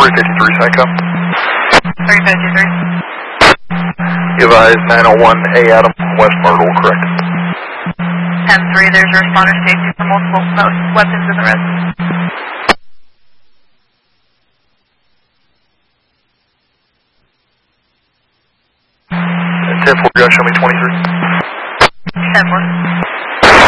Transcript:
353, Psycho. 353. You advise 901A Adam, West Myrtle, correct? 10-3, there's a responder safety for multiple weapons in the residence. 10-4, you gotta show me 23. 10-4.